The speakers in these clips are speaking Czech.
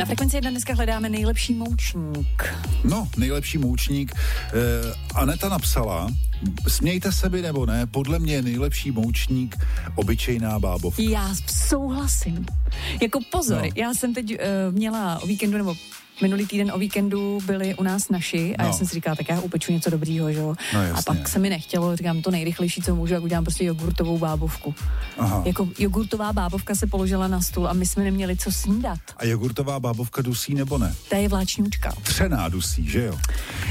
Na Frekvenci 1 dneska hledáme nejlepší moučník. No, nejlepší moučník. Aneta napsala, smějte se mi nebo ne, podle mě je nejlepší moučník obyčejná bábovka. Já souhlasím. Jako pozor, já jsem teď měla o víkendu, nebo minulý týden o víkendu byli u nás naši a já jsem si říkala, tak já upeču něco dobrýho, že jo. No, a pak se mi nechtělo, říkám, to nejrychlejší, co můžu, jak udělám prostě jogurtovou bábovku. Aha. Jako jogurtová bábovka se položila na stůl a my jsme neměli co snídat. A jogurtová bábovka dusí nebo ne? Ta je vláčňůčka. Třená dusí, že jo?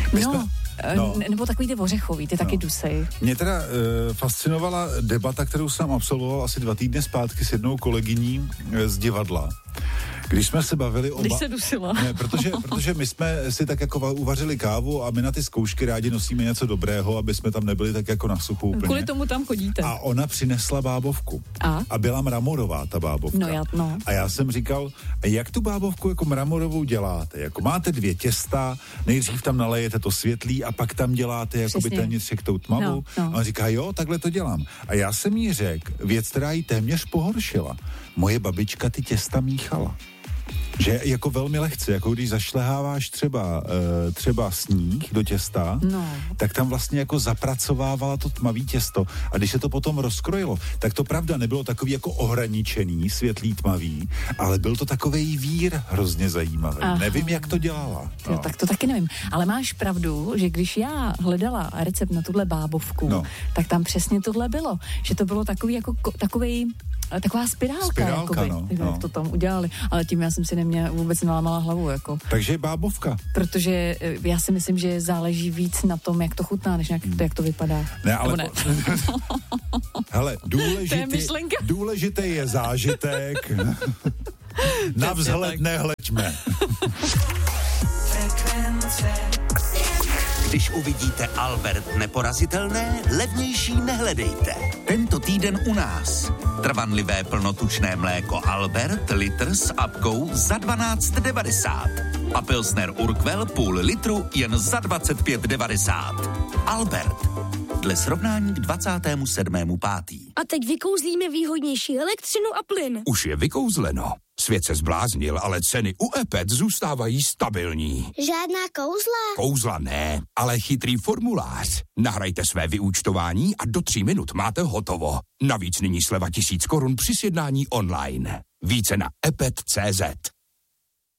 Nebo takový ty ořechový, ty taky dusej. Mě teda fascinovala debata, kterou jsem absolvoval asi 2 týdny zpátky s jednou kolegyní z divadla. Když jsme se bavili Když se dusila. Ne, protože my jsme si tak jako uvařili kávu a my na ty zkoušky rádi nosíme něco dobrého, aby jsme tam nebyli tak jako na suchu úplně. Kvůli tomu tam chodíte. A ona přinesla bábovku. A byla mramorová ta bábovka. A já jsem říkal, jak tu bábovku jako mramorovou děláte? Jako máte 2 těsta, nejdřív tam nalejete to světlý a pak tam děláte jakoby téměř tou tmavou. A on říká, jo, takhle to dělám. A já jsem jí řekl věc, která jí téměř pohoršila. Moje babička ty těsta míchala. Že jako velmi lehce, jako když zašleháváš třeba sníh do těsta, tak tam vlastně jako zapracovávala to tmavý těsto a když se to potom rozkrojilo, tak to pravda nebylo takový jako ohraničený, světlý tmavý, ale byl to takovej vír hrozně zajímavý. Aha. Nevím, jak to dělala. Jo, tak to taky nevím. Ale máš pravdu, že když já hledala recept na tuhle bábovku, tak tam přesně tohle bylo. Že to bylo takový jako taková spirálka jak to tam udělali. Ale tím já jsem si vůbec nelámala hlavu, jako. Takže bábovka. Protože já si myslím, že záleží víc na tom, jak to chutná, než jak to vypadá. Ne, ale... Ne. Hele, důležitý je zážitek. Na vzhled nehleďme. Když uvidíte Albert neporazitelné, levnější nehledejte. Tento týden u nás. Trvanlivé plnotučné mléko Albert, litr s apkou za 12,90. A pilsner Urquell půl litru jen za 25,90. Albert. Dle srovnání k 27.5. A teď vykouzlíme výhodnější elektřinu a plyn. Už je vykouzleno. Svět se zbláznil, ale ceny u EPET zůstávají stabilní. Žádná kouzla? Kouzla ne, ale chytrý formulář. Nahrajte své vyúčtování a do 3 minut máte hotovo. Navíc nyní sleva 1000 korun při sjednání online. Více na epet.cz.